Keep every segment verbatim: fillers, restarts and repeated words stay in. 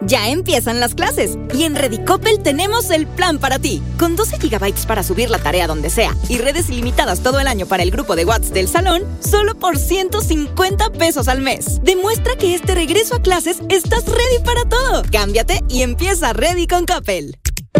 Ya empiezan las clases y en Ready Coppel tenemos el plan para ti. Con doce gigabytes para subir la tarea donde sea y redes ilimitadas todo el año para el grupo de WhatsApp del salón, solo por ciento cincuenta pesos al mes. Demuestra que este regreso a clases estás ready para todo. Cámbiate y empieza Ready con Coppel.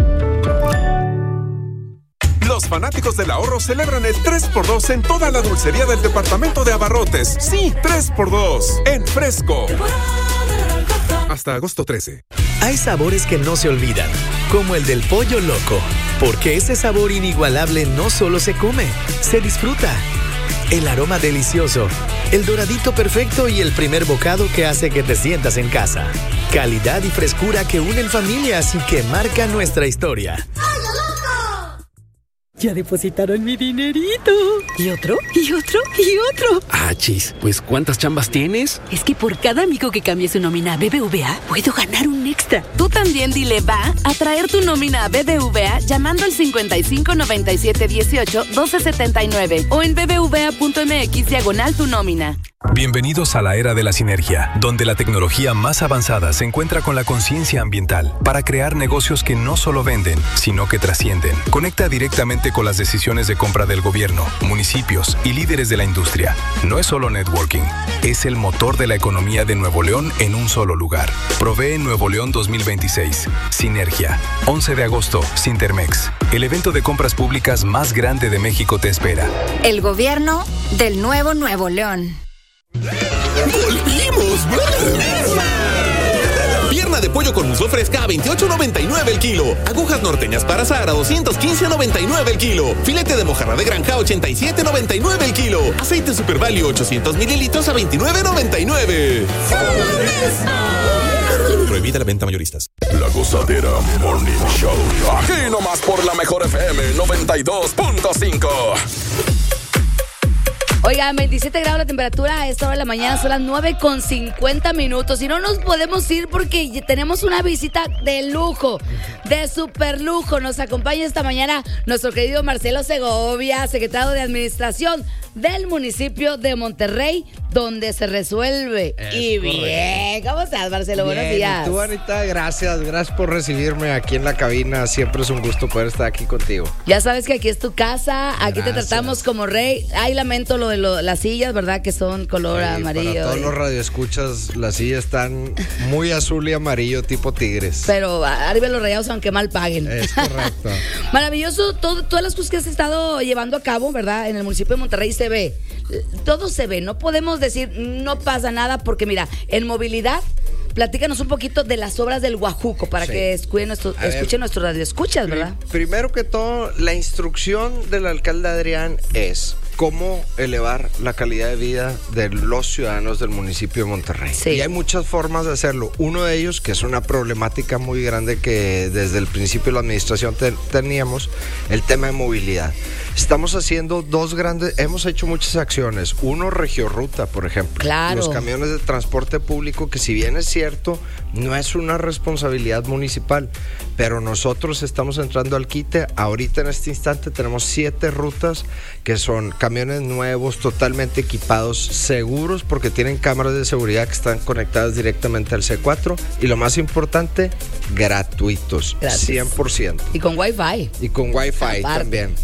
Los fanáticos del ahorro celebran el tres por dos en toda la dulcería del departamento de Abarrotes. Sí, tres por dos en Fresco. Hasta agosto trece. Hay sabores que no se olvidan, como el del pollo loco, porque ese sabor inigualable no solo se come, se disfruta. El aroma delicioso, el doradito perfecto y el primer bocado que hace que te sientas en casa. Calidad y frescura que unen familias y que marcan nuestra historia. Ya depositaron mi dinerito. ¿Y otro? ¿Y otro? ¿Y otro? Ah, chis, pues ¿cuántas chambas tienes? Es que por cada amigo que cambie su nómina a B B V A, puedo ganar un extra. Tú también dile va a traer tu nómina a B B V A llamando al cincuenta y cinco noventa y siete dieciocho doce setenta y nueve o en bbva.mx diagonal tu nómina. Bienvenidos a la era de la sinergia, donde la tecnología más avanzada se encuentra con la conciencia ambiental para crear negocios que no solo venden, sino que trascienden. Conecta directamente con las decisiones de compra del gobierno, municipios y líderes de la industria. No es solo networking, es el motor de la economía de Nuevo León en un solo lugar. Provee Nuevo León dos mil veintiséis. Sinergia. once de agosto, Sintermex. El evento de compras públicas más grande de México te espera. El gobierno del nuevo Nuevo León. ¡Volvimos! Pierna de pollo con muslo fresca a veintiocho noventa y nueve el kilo. Agujas norteñas para asar a doscientos quince noventa y nueve el kilo. Filete de mojarra de granja a ochenta y siete noventa y nueve el kilo. Aceite Super Value ochocientos mililitros a veintinueve noventa y nueve. Prohibida la venta mayoristas. La Gozadera Morning Show. Aquí nomás por la mejor F M noventa y dos punto cinco. Oigan, veintisiete grados la temperatura a esta hora de la mañana, son las nueve con cincuenta minutos y no nos podemos ir porque tenemos una visita de lujo, de super lujo. Nos acompaña esta mañana nuestro querido Marcelo Segovia, secretario de Administración del municipio de Monterrey, donde se resuelve. Es y correcto. Bien, ¿cómo estás, Marcelo? Bien, buenos días. Y tú, Anita, gracias, gracias por recibirme aquí en la cabina. Siempre es un gusto poder estar aquí contigo. Ya sabes que aquí es tu casa, aquí gracias. Te tratamos como rey. Ay, lamento lo de lo, las sillas, ¿verdad? Que son color sí, amarillo. Para todos los radioescuchas, las sillas están muy azul y amarillo, tipo tigres. Pero arriba los rayados, aunque mal paguen. Es correcto. Maravilloso, todo, todas las cosas que has estado llevando a cabo, ¿verdad? En el municipio de Monterrey se ve. Todo se ve. No podemos decir no pasa nada porque, mira, en movilidad, platícanos un poquito de las obras del Guajuco para sí. que escuchen nuestro, escuchen nuestro radio escuchas, ¿verdad? Primero que todo, la instrucción del alcalde Adrián es cómo elevar la calidad de vida de los ciudadanos del municipio de Monterrey. Sí. Y hay muchas formas de hacerlo. Uno de ellos, que es una problemática muy grande que desde el principio de la administración te, teníamos, el tema de movilidad. Estamos haciendo dos grandes, hemos hecho muchas acciones. Uno, Regioruta, por ejemplo. Claro. Los camiones de transporte público, que si bien es cierto, no es una responsabilidad municipal, pero nosotros estamos entrando al quite. Ahorita en este instante tenemos siete rutas que son camiones nuevos, totalmente equipados, seguros, porque tienen cámaras de seguridad que están conectadas directamente al C cuatro y lo más importante, gratuitos, gratis. cien por ciento. Y con Wi-Fi. Y con Wi-Fi también.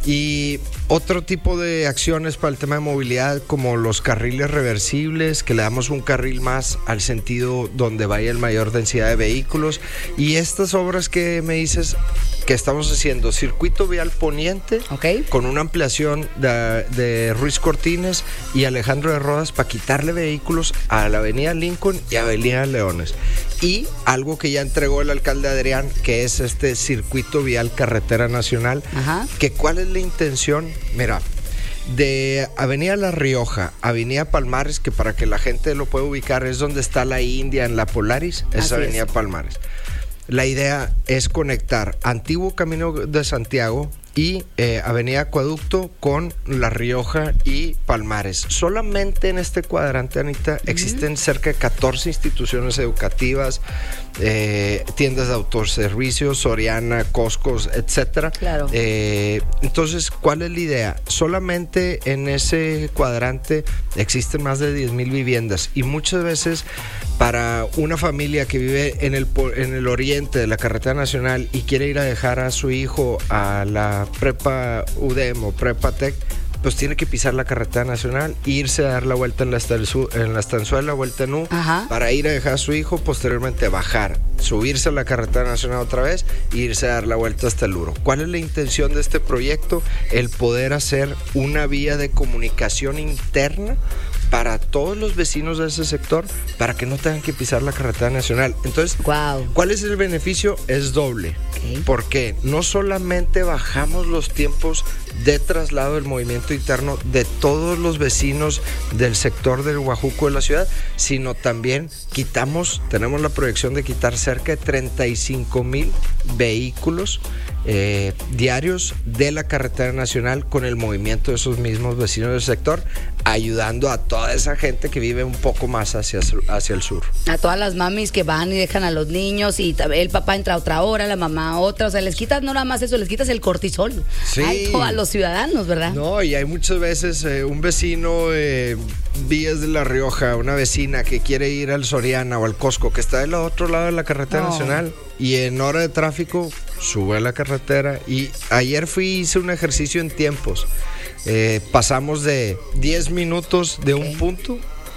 Y otro tipo de acciones para el tema de movilidad, como los carriles reversibles, que le damos un carril más al sentido donde vaya el mayor densidad de vehículos. Y estas obras que me dices que estamos haciendo, circuito vial poniente, okay. con una ampliación de, de Ruiz Cortines y Alejandro de Rodas para quitarle vehículos a la avenida Lincoln y avenida Leones. Y algo que ya entregó el alcalde Adrián, que es este circuito vial carretera nacional. Ajá. Que ¿cuál es la intención? Mira, de Avenida La Rioja, Avenida Palmares, que para que la gente lo pueda ubicar es donde está la India en la Polaris, es Así Avenida es. Palmares. La idea es conectar Antiguo Camino de Santiago y eh, Avenida Acueducto con La Rioja y Palmares. Solamente en este cuadrante, Anita, uh-huh. existen cerca de catorce instituciones educativas, eh, tiendas de autoservicios, Soriana, Costcos, etcétera. Claro. Eh, entonces, ¿cuál es la idea? Solamente en ese cuadrante existen más de diez mil viviendas y muchas veces para una familia que vive en el, en el oriente de la carretera nacional y quiere ir a dejar a su hijo a la prepa U D E M o prepa Tec, pues tiene que pisar la carretera nacional, irse a dar la vuelta en la, en la estanzuela, vuelta en U, Ajá. para ir a dejar a su hijo, posteriormente bajar, subirse a la carretera nacional otra vez e irse a dar la vuelta hasta el Uro. ¿Cuál es la intención de este proyecto? El poder hacer una vía de comunicación interna para todos los vecinos de ese sector, para que no tengan que pisar la carretera nacional. Entonces, wow. ¿cuál es el beneficio? Es doble. Okay. Porque no solamente bajamos los tiempos de traslado del movimiento interno de todos los vecinos del sector del Guajuco de la ciudad, sino también quitamos, tenemos la proyección de quitar cerca de treinta y cinco mil vehículos eh, diarios de la carretera nacional con el movimiento de esos mismos vecinos del sector, ayudando a toda esa gente que vive un poco más hacia, hacia el sur. A todas las mamis que van y dejan a los niños y el papá entra a otra hora, la mamá a otra, o sea, les quitas no nada más eso, les quitas el cortisol sí. a, a los ciudadanos, ¿verdad? No, y hay muchas veces eh, un vecino eh, Vías de La Rioja, una vecina que quiere ir al Soriana o al Costco, que está del otro lado de la carretera no. nacional, y en hora de tráfico sube a la carretera. Y ayer fui hice un ejercicio en tiempos. Eh, pasamos de diez minutos de okay. un punto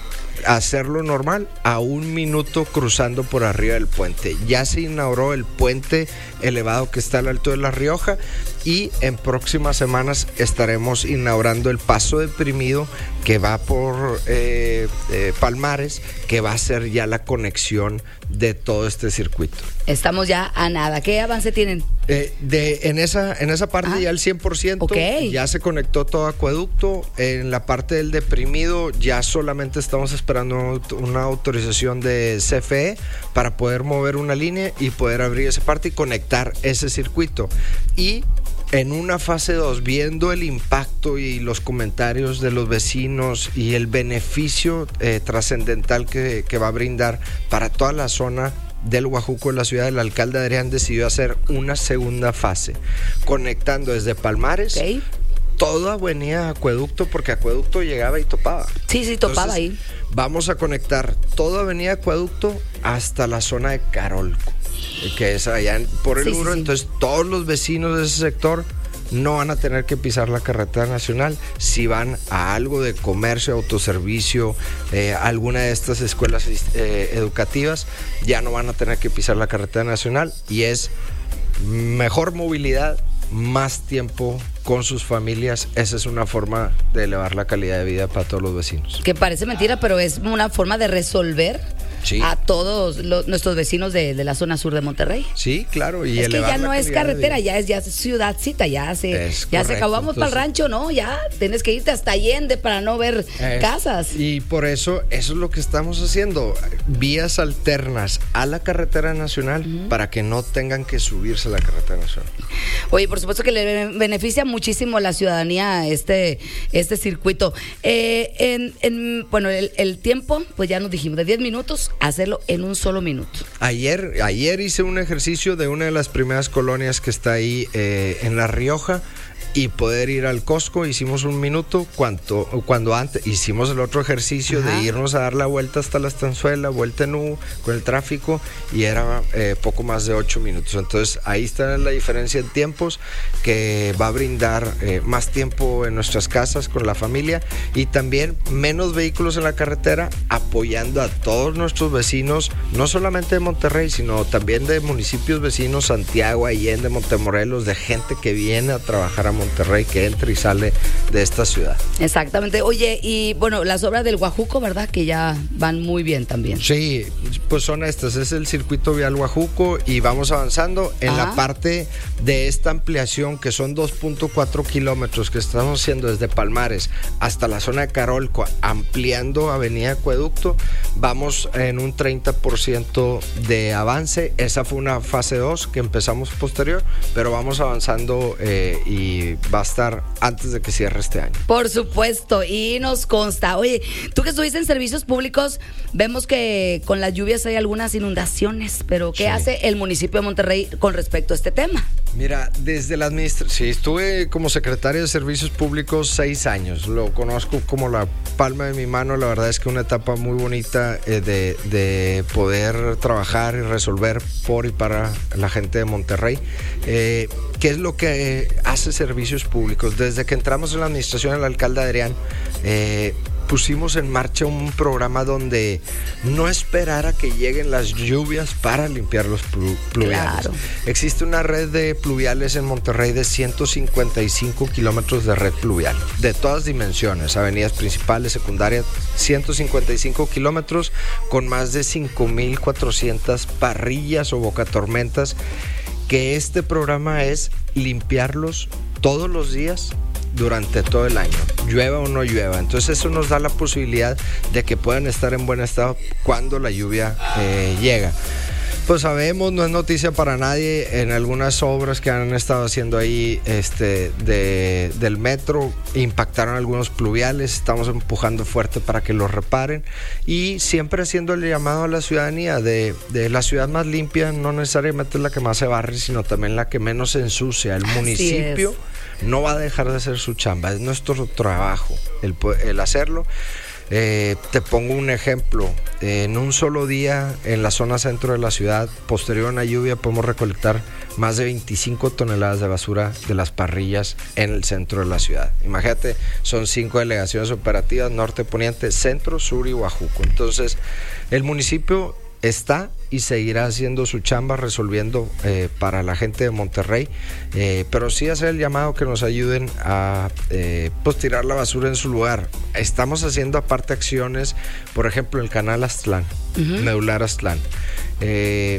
a hacerlo normal a un minuto cruzando por arriba del puente. Ya se inauguró el puente elevado que está al alto de La Rioja y en próximas semanas estaremos inaugurando el paso deprimido que va por eh, eh, Palmares, que va a ser ya la conexión de todo este circuito. Estamos ya a nada. ¿Qué avance tienen? Eh, de, en, esa, en esa parte ah. ya al cien por ciento, okay. ya se conectó todo acueducto. En la parte del deprimido ya solamente estamos esperando una autorización de C F E para poder mover una línea y poder abrir esa parte y conectar ese circuito. Y en una fase dos, viendo el impacto y los comentarios de los vecinos y el beneficio eh, trascendental que, que va a brindar para toda la zona del Guajuco de la ciudad, el alcalde Adrián decidió hacer una segunda fase, conectando desde Palmares okay. toda avenida Acueducto, porque Acueducto llegaba y topaba. Sí, sí, topaba Entonces, ahí. Vamos a conectar toda avenida Acueducto hasta la zona de Carolco, que es allá por el sí, Uro. Sí, sí. Entonces todos los vecinos de ese sector no van a tener que pisar la carretera nacional. Si van a algo de comercio, autoservicio, eh, alguna de estas escuelas eh, educativas, ya no van a tener que pisar la carretera nacional y es mejor movilidad, más tiempo con sus familias. Esa es una forma de elevar la calidad de vida para todos los vecinos. Que parece mentira, pero es una forma de resolver sí. a todos los, nuestros vecinos de, de la zona sur de Monterrey. Sí, claro. Y es que ya no es carretera, ya es ya es ciudadcita, ya se, es ya correcto. se acabó. Vamos para el rancho, ¿no? Ya tienes que irte hasta Allende para no ver es, casas. Y por eso, eso es lo que estamos haciendo. Vías alternas a la carretera nacional uh-huh. para que no tengan que subirse a la carretera nacional. Oye, por supuesto que le beneficia muchísimo a la ciudadanía este, este circuito. Eh, en, en, bueno, el, el tiempo, pues ya nos dijimos, de diez minutos, hacerlo en un solo minuto. Ayer, ayer hice un ejercicio de una de las primeras colonias que está ahí eh, en La Rioja y poder ir al Costco. Hicimos un minuto cuando, cuando antes hicimos el otro ejercicio Ajá. de irnos a dar la vuelta hasta la estanzuela, vuelta en U con el tráfico, y era eh, poco más de ocho minutos. Entonces ahí está la diferencia en tiempos, que va a brindar eh, más tiempo en nuestras casas con la familia y también menos vehículos en la carretera, apoyando a todos nuestros vecinos, no solamente de Monterrey, sino también de municipios vecinos, Santiago, Allende, Montemorelos, de gente que viene a trabajar a Monterrey. Monterrey, que entra y sale de esta ciudad. Exactamente. Oye, y bueno, las obras del Guajuco, ¿verdad? Que ya van muy bien también. Sí, pues son estas. Es el circuito vial Guajuco y vamos avanzando en Ajá. la parte de esta ampliación, que son dos punto cuatro kilómetros que estamos haciendo desde Palmares hasta la zona de Carolco, ampliando Avenida Acueducto. Vamos en un treinta por ciento de avance. Esa fue una fase dos que empezamos posterior, pero vamos avanzando eh, y va a estar antes de que cierre este año. Por supuesto, y nos consta. Oye, tú que estuviste en servicios públicos, vemos que con las lluvias hay algunas inundaciones, pero ¿qué sí. hace el municipio de Monterrey con respecto a este tema? Mira, desde la administración, sí, estuve como secretario de Servicios Públicos seis años, lo conozco como la palma de mi mano, la verdad es que una etapa muy bonita eh, de, de poder trabajar y resolver por y para la gente de Monterrey. Eh, ¿Qué es lo que eh, hace Servicios Públicos? Desde que entramos en la administración del alcalde Adrián, eh, pusimos en marcha un programa donde no esperar a que lleguen las lluvias para limpiar los plu- pluviales. Claro. Existe una red de pluviales en Monterrey de ciento cincuenta y cinco kilómetros de red pluvial, de todas dimensiones, avenidas principales, secundarias, ciento cincuenta y cinco kilómetros con más de cinco mil cuatrocientas parrillas o bocatormentas, que este programa es limpiarlos todos los días durante todo el año, llueva o no llueva. Entonces eso nos da la posibilidad de que puedan estar en buen estado cuando la lluvia eh, llega. Pues sabemos, no es noticia para nadie, en algunas obras que han estado haciendo ahí este, de, del metro impactaron algunos pluviales, estamos empujando fuerte para que los reparen y siempre haciendo el llamado a la ciudadanía de, de la ciudad más limpia, no necesariamente la que más se barre, sino también la que menos se ensucia. El municipio no va a dejar de hacer su chamba, es nuestro trabajo el, el hacerlo. Eh, te pongo un ejemplo, eh, en un solo día en la zona centro de la ciudad, posterior a una lluvia, podemos recolectar más de veinticinco toneladas de basura de las parrillas en el centro de la ciudad. Imagínate, son cinco delegaciones operativas, norte, poniente, centro, sur y Huajuco. Entonces, el municipio está y seguirá haciendo su chamba, resolviendo eh, para la gente de Monterrey, eh, pero sí hacer el llamado que nos ayuden a eh, pues tirar la basura en su lugar. Estamos haciendo aparte acciones, por ejemplo el canal Aztlán, uh-huh. Medular Aztlán, eh,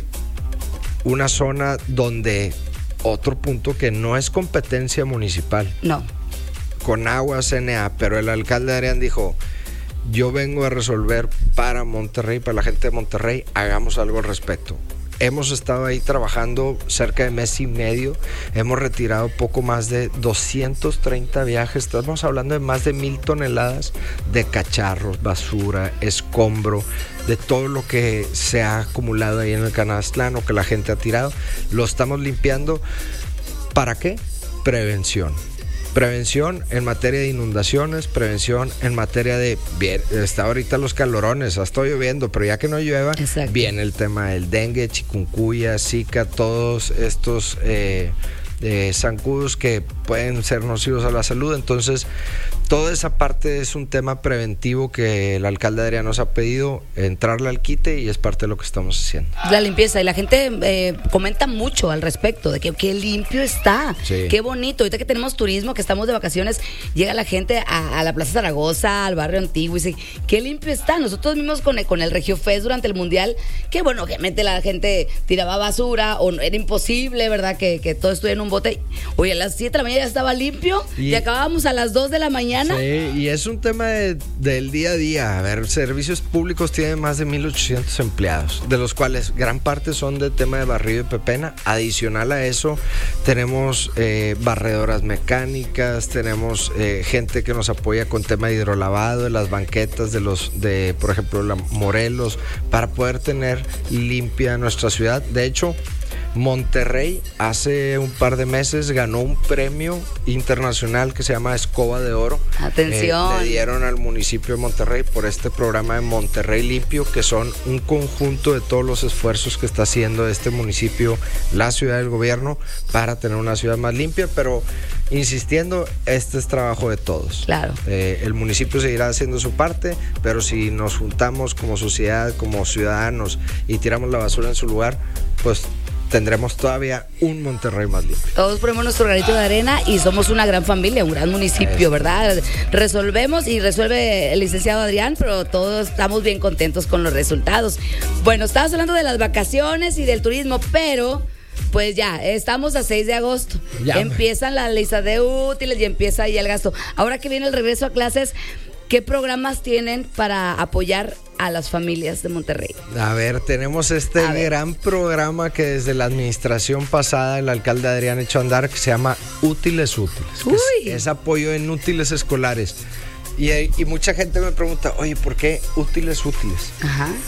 una zona donde otro punto que no es competencia municipal, no, con agua C N A, pero el alcalde Adrián dijo: yo vengo a resolver para Monterrey, para la gente de Monterrey, hagamos algo al respecto. Hemos estado ahí trabajando cerca de mes y medio, hemos retirado poco más de doscientos treinta viajes, estamos hablando de más de mil toneladas de cacharros, basura, escombro, de todo lo que se ha acumulado ahí en el canal Aztlán o que la gente ha tirado, lo estamos limpiando. ¿Para qué? Prevención. Prevención en materia de inundaciones, prevención en materia de, bien, está ahorita los calorones, está lloviendo, pero ya que no llueva, exacto, viene el tema del dengue, chikungunya, zika, todos estos eh, eh, zancudos que pueden ser nocivos a la salud. Entonces, toda esa parte es un tema preventivo que el alcalde Adrián nos ha pedido entrarle al quite y es parte de lo que estamos haciendo. La limpieza, y la gente eh, comenta mucho al respecto de que qué limpio está, sí, qué bonito. Ahorita que tenemos turismo, que estamos de vacaciones, llega la gente a, a la Plaza Zaragoza, al barrio antiguo, y dice, qué limpio está. Nosotros mismos con el, con el Regio Fest durante el Mundial, que bueno, obviamente la gente tiraba basura, o era imposible, ¿verdad? Que, que todo estuviera en un bote. Oye, a las siete de la mañana ya estaba limpio y, y acabábamos a las dos de la mañana. Sí, y es un tema de, del día a día. A ver, Servicios Públicos tiene más de mil ochocientos empleados, de los cuales gran parte son de tema de barrido y pepena. Adicional a eso, tenemos eh, barredoras mecánicas, tenemos eh, gente que nos apoya con tema de hidrolavado, de las banquetas, de los, de por ejemplo, la Morelos, para poder tener limpia nuestra ciudad. De hecho, Monterrey hace un par de meses ganó un premio internacional que se llama Escoba de Oro. Atención. Eh, le dieron al municipio de Monterrey por este programa de Monterrey Limpio, que son un conjunto de todos los esfuerzos que está haciendo este municipio, la ciudad del gobierno, para tener una ciudad más limpia, pero insistiendo, este es trabajo de todos. Claro. Eh, el municipio seguirá haciendo su parte, pero si nos juntamos como sociedad, como ciudadanos y tiramos la basura en su lugar, pues tendremos todavía un Monterrey más limpio. Todos ponemos nuestro granito de arena y somos una gran familia, un gran municipio, ¿verdad? Resolvemos y resuelve el licenciado Adrián, pero todos estamos bien contentos con los resultados. Bueno, estabas hablando de las vacaciones y del turismo, pero pues ya, estamos a seis de agosto. Ya, empiezan las listas de útiles y empieza ya el gasto. Ahora que viene el regreso a clases, ¿qué programas tienen para apoyar a las familias de Monterrey? A ver, tenemos este gran programa que desde la administración pasada el alcalde Adrián echó a andar, que se llama Útiles Útiles. Es, es apoyo en útiles escolares. Y, y mucha gente me pregunta, oye, ¿por qué útiles útiles? Ajá.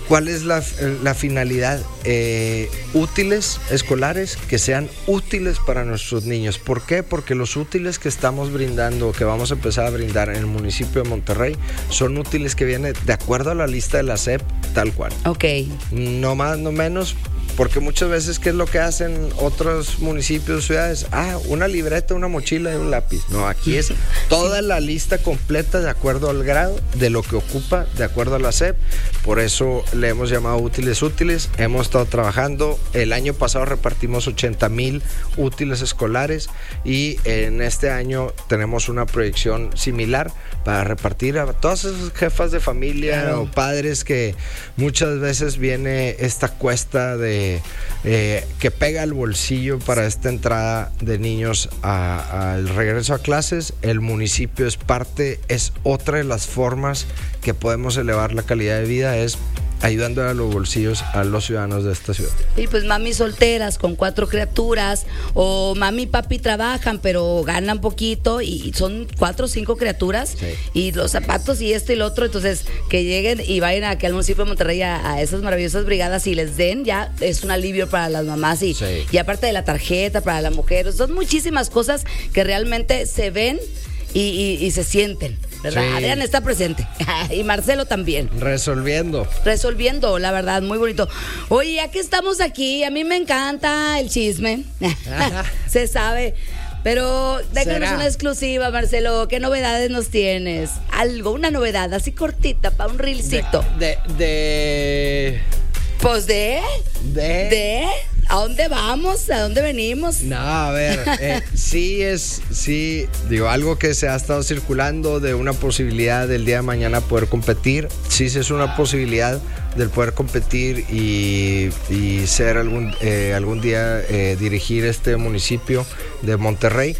¿Cuál es la, la finalidad? Eh, útiles escolares que sean útiles para nuestros niños. ¿Por qué? Porque los útiles que estamos brindando, que vamos a empezar a brindar en el municipio de Monterrey, son útiles que vienen de acuerdo a la lista de la S E P, tal cual. Ok. No más, no menos. Porque muchas veces, ¿qué es lo que hacen otros municipios, ciudades? Ah, una libreta, una mochila y un lápiz. No, aquí es toda la lista completa de acuerdo al grado, de lo que ocupa, de acuerdo a la S E P. Por eso le hemos llamado útiles útiles. Hemos estado trabajando. El año pasado repartimos ochenta mil útiles escolares y en este año tenemos una proyección similar para repartir a todas esas jefas de familia claro. o padres que muchas veces viene esta cuesta de Eh, que pega el bolsillo para esta entrada de niños al regreso a clases. El municipio es parte, es otra de las formas que podemos elevar la calidad de vida, es ayudando a los bolsillos a los ciudadanos de esta ciudad. Y pues mami solteras con cuatro criaturas, o mami y papi trabajan pero ganan poquito y son cuatro o cinco criaturas sí. y los zapatos y esto y lo otro, entonces que lleguen y vayan aquí al municipio de Monterrey a, a esas maravillosas brigadas y les den, ya es un alivio para las mamás y, sí. y aparte de la tarjeta para la mujer, son muchísimas cosas que realmente se ven y, y, y se sienten. ¿Verdad? Sí. Adrián está presente y Marcelo también. Resolviendo. Resolviendo, la verdad, muy bonito. Oye, ya que estamos aquí, a mí me encanta el chisme. Se sabe. Pero déjanos una exclusiva, Marcelo. ¿Qué novedades nos tienes? Algo, una novedad así cortita para un reelcito. De, de, de... Pues de. De. De. ¿A dónde vamos? ¿A dónde venimos? No, a ver, eh, sí es, sí, digo, algo que se ha estado circulando de una posibilidad del día de mañana poder competir. Sí, es una posibilidad del poder competir y, y ser algún, eh, algún día eh, dirigir este municipio de Monterrey.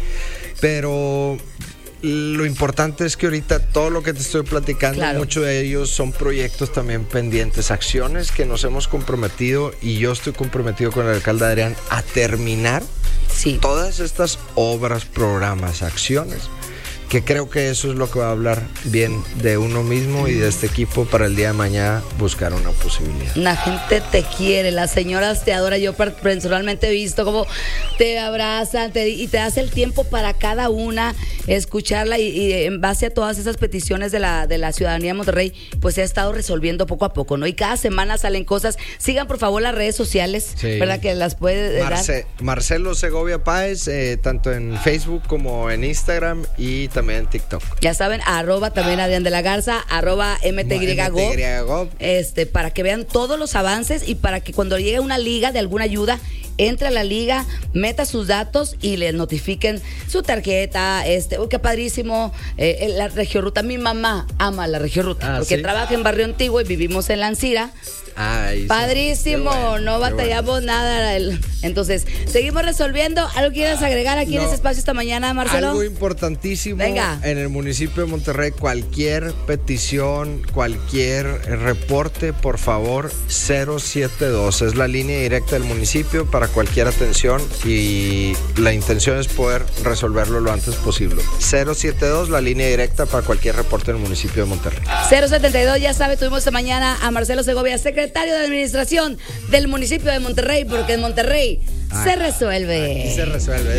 Pero lo importante es que ahorita todo lo que te estoy platicando, claro. muchos de ellos son proyectos también pendientes, acciones que nos hemos comprometido y yo estoy comprometido con el alcalde Adrián a terminar sí. todas estas obras, programas, acciones, que creo que eso es lo que va a hablar bien de uno mismo y de este equipo para el día de mañana buscar una posibilidad. La gente te quiere, las señoras te adoran. Yo personalmente he visto cómo te abrazan te, y te das el tiempo para cada una, escucharla y, y en base a todas esas peticiones de la, de la ciudadanía de Monterrey, pues se ha estado resolviendo poco a poco, ¿no? Y cada semana salen cosas. Sigan por favor las redes sociales, sí. ¿verdad? Que las puede Marce, dar. Marcelo Segovia Páez, eh, tanto en Facebook como en Instagram y también también en TikTok. Ya saben, arroba también Adrián de la Garza, arroba M T Y Go, este, para que vean todos los avances y para que cuando llegue una liga de alguna ayuda, entre a la liga, meta sus datos y les notifiquen su tarjeta. Este, uy, qué padrísimo, eh, la Regioruta. Mi mamá ama la Regioruta, ah, porque ¿sí? trabaja en Barrio Antiguo y vivimos en La Encira. Ay, padrísimo, bueno, no batallamos bueno. nada. Entonces, seguimos resolviendo. ¿Algo quieres agregar aquí no, en este espacio esta mañana, Marcelo? Algo importantísimo. Venga. En el municipio de Monterrey, cualquier petición, cualquier reporte, por favor, cero siete dos. Es la línea directa del municipio para cualquier atención y la intención es poder resolverlo lo antes posible. cero siete dos, la línea directa para cualquier reporte del municipio de Monterrey. cero setenta y dos, ya sabe, tuvimos esta mañana a Marcelo Segovia, secretario de Administración del municipio de Monterrey, porque en Monterrey Ay, se resuelve. Aquí se resuelve.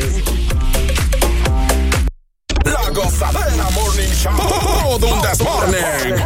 La Gozadera Morning Show. Todo un desmorning.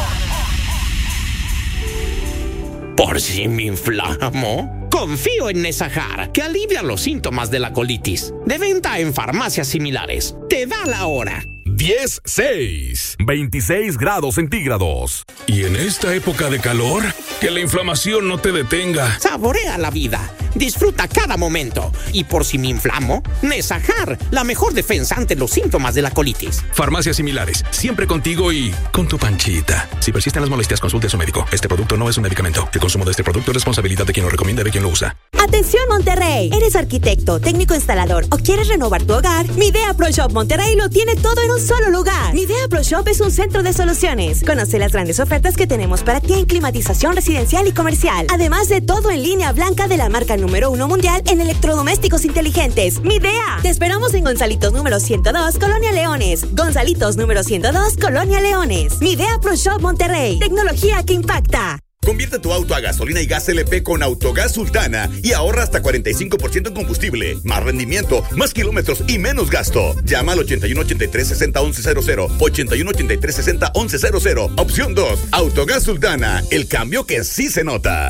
Por si me inflamo, confío en Nesajar, que alivia los síntomas de la colitis. De venta en farmacias similares. Te da la hora. diez seis, veintiséis grados centígrados. Y en esta época de calor, que la inflamación no te detenga. Saborea la vida, disfruta cada momento. Y por si me inflamo, Nesajar, la mejor defensa ante los síntomas de la colitis. Farmacias similares, siempre contigo y con tu panchita. Si persisten las molestias, consulte a su médico. Este producto no es un medicamento. El consumo de este producto es responsabilidad de quien lo recomienda y de quien lo usa. Atención Monterrey, ¿eres arquitecto, técnico instalador o quieres renovar tu hogar? Midea Pro Shop Monterrey lo tiene todo en un solo lugar. Midea Pro Shop es un centro de soluciones. Conoce las grandes ofertas que tenemos para ti en climatización residencial y comercial. Además de todo en línea blanca de la marca número uno mundial en electrodomésticos inteligentes. Midea. Te esperamos en Gonzalitos número ciento dos, Colonia Leones. Gonzalitos número ciento dos, Colonia Leones. Midea Pro Shop Monterrey. Tecnología que impacta. Convierte tu auto a gasolina y gas L P con Autogas Sultana y ahorra hasta cuarenta y cinco por ciento en combustible. Más rendimiento, más kilómetros y menos gasto. Llama al ochenta y uno ochenta y tres sesenta once cero cero. ochenta y uno ochenta y tres sesenta once cero cero. Opción dos. Autogas Sultana. El cambio que sí se nota.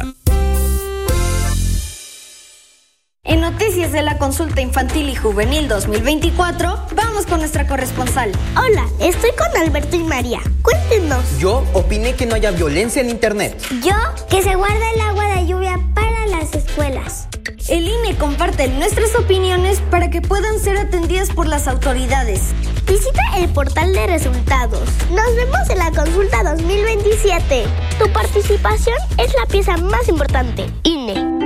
En noticias de la Consulta Infantil y Juvenil dos mil veinticuatro, vamos con nuestra corresponsal. Hola, estoy con Alberto y María. Cuéntenos. Yo opiné que no haya violencia en internet. Yo, que se guarda el agua de lluvia para las escuelas. El I N E comparte nuestras opiniones para que puedan ser atendidas por las autoridades. Visita el portal de resultados. Nos vemos en la Consulta dos mil veintisiete. Tu participación es la pieza más importante. I N E.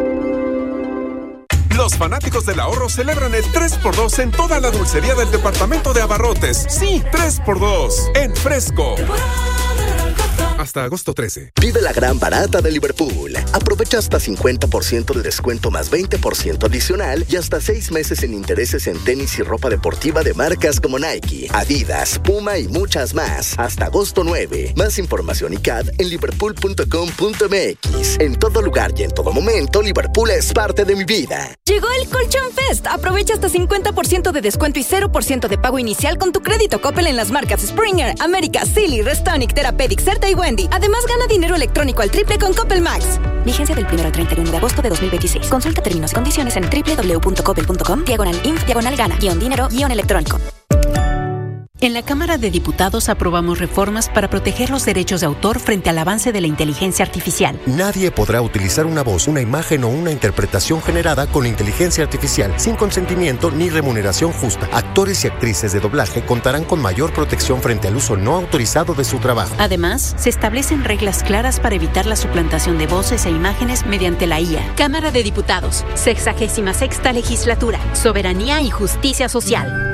Los fanáticos del ahorro celebran el tres por dos en toda la dulcería del departamento de Abarrotes. Sí, tres por dos en Fresco. Hasta agosto trece. Vive la gran barata de Liverpool. Aprovecha hasta cincuenta por ciento de descuento más veinte por ciento adicional y hasta seis meses en intereses en tenis y ropa deportiva de marcas como Nike, Adidas, Puma y muchas más. Hasta agosto nueve. Más información y C A D en liverpool punto com punto m x. En todo lugar y en todo momento, Liverpool es parte de mi vida. Llegó el Colchón Fest. Aprovecha hasta cincuenta por ciento de descuento y cero por ciento de pago inicial con tu crédito Coppel en las marcas Springer, América, Silly, Restonic, Therapeutic, Certa y Wendy. Además, gana dinero electrónico al triple con Coppel Max. Vigencia del primero al treinta y uno de agosto de dos mil veintiséis. Consulta términos y condiciones en doble u doble u doble u punto coppel punto com, diagonal inf, diagonal gana, guión dinero, guión electrónico. En la Cámara de Diputados aprobamos reformas para proteger los derechos de autor frente al avance de la inteligencia artificial. Nadie podrá utilizar una voz, una imagen o una interpretación generada con inteligencia artificial sin consentimiento ni remuneración justa. Actores y actrices de doblaje contarán con mayor protección frente al uso no autorizado de su trabajo. Además, se establecen reglas claras para evitar la suplantación de voces e imágenes mediante la I A. Cámara de Diputados, sexagésima sexta legislatura, soberanía y justicia social.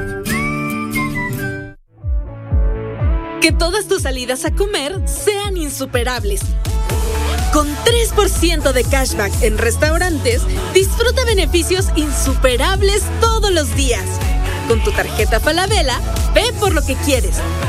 Que todas tus salidas a comer sean insuperables. Con tres por ciento de cashback en restaurantes, disfruta beneficios insuperables todos los días. Con tu tarjeta Falabella, ve por lo que quieres.